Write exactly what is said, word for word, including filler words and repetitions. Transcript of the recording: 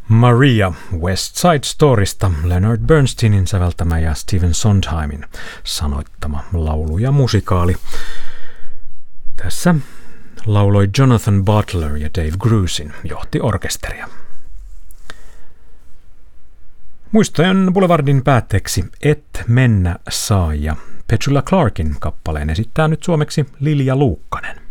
Maria West Side Storysta, Leonard Bernsteinin säveltämä ja Stephen Sondheimin sanoittama laulu ja musikaali. Tässä lauloi Jonathan Butler ja Dave Grusin johti orkesteria. Muistojen Boulevardin päätteeksi Et mennä saa ja Petula Clarkin kappaleen esittää nyt suomeksi Lilja Luukkanen.